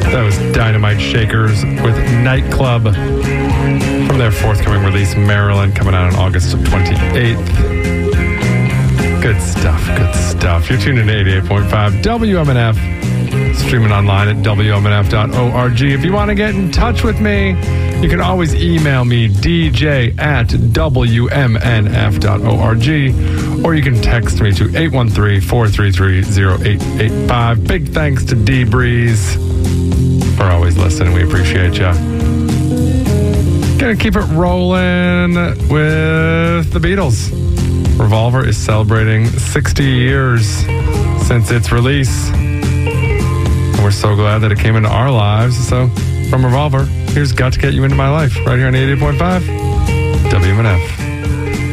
That was Dynamite Shakers with Nightclub from their forthcoming release, Maryland, coming out on August 28th. Good stuff, good stuff. You're tuned in to 88.5 WMNF, streaming online at WMNF.org. If you want to get in touch with me, you can always email me, dj@WMNF.org, or you can text me to 813-433-0885. Big thanks to D-Breeze for always listening. We appreciate you. Gonna keep it rolling with the Beatles. Revolver is celebrating 60 years since its release. And we're so glad that it came into our lives. So from Revolver, here's Got to Get You Into My Life right here on 88.5 WMNF.